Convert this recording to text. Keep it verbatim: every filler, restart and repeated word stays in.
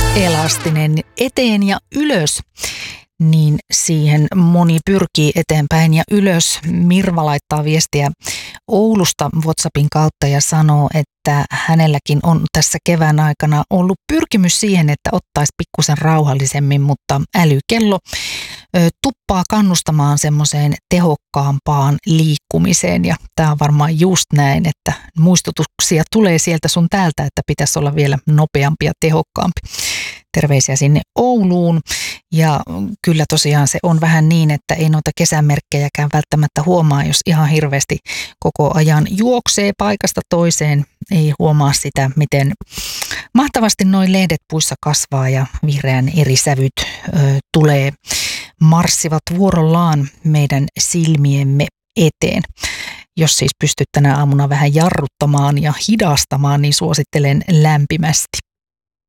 elastinen eteen ja ylös, niin siihen moni pyrkii eteenpäin ja ylös. Mirva laittaa viestiä Oulusta WhatsAppin kautta ja sanoo, että hänelläkin on tässä kevään aikana ollut pyrkimys siihen, että ottaisi pikkusen rauhallisemmin, mutta älykello ö, tuppaa kannustamaan semmoiseen tehokkaampaan liikkumiseen. Ja tämä on varmaan just näin, että muistutuksia tulee sieltä sun täältä, että pitäisi olla vielä nopeampi ja tehokkaampi. Terveisiä sinne Ouluun. Ja kyllä tosiaan se on vähän niin, että ei noita kesämerkkejäkään välttämättä huomaa, jos ihan hirveästi koko ajan juoksee paikasta toiseen. Ei huomaa sitä, miten mahtavasti noin lehdet puissa kasvaa ja vihreän eri sävyt ö, tulee, marssivat vuorollaan meidän silmiemme eteen. Jos siis pystyt tänä aamuna vähän jarruttamaan ja hidastamaan, niin suosittelen lämpimästi.